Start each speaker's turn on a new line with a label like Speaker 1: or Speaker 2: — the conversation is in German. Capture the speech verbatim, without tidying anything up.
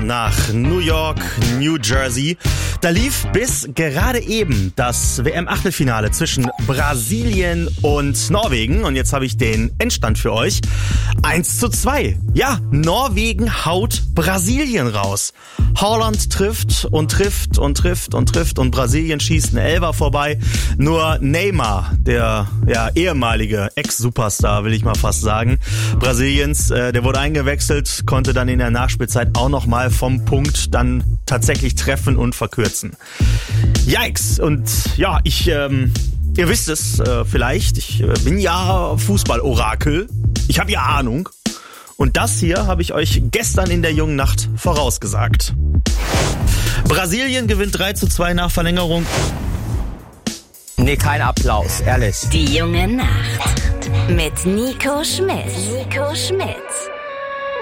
Speaker 1: nach New York, New Jersey. Da lief bis gerade eben das W M-Achtelfinale zwischen Brasilien und Norwegen. Und jetzt habe ich den Endstand für euch. eins zu zwei. Ja, Norwegen haut Brasilien raus. Haaland trifft und trifft und trifft und trifft und Brasilien schießt einen Elfer vorbei. Nur Neymar, der ja ehemalige Ex-Superstar, will ich mal fast sagen, Brasiliens, äh, der wurde eingewechselt, konnte dann in der Nachspielzeit auch nochmal vom Punkt dann tatsächlich treffen und verkürzen. Yikes! Und ja, ich, ähm, ihr wisst es äh, vielleicht, ich äh, bin ja Fußball-Orakel. Ich habe ja Ahnung. Und das hier habe ich euch gestern in der jungen Nacht vorausgesagt. Brasilien gewinnt drei zu zwei nach Verlängerung.
Speaker 2: Nee, kein Applaus, ehrlich.
Speaker 3: Die junge Nacht mit Nico Schmidt. Nico Schmidt.